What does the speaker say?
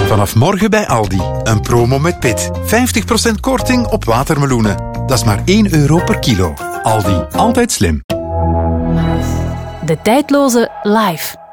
Vanaf morgen bij Aldi. Een promo met pit. 50% korting op watermeloenen. Dat is maar €1 per kilo. Aldi. Altijd slim. De tijdloze Live.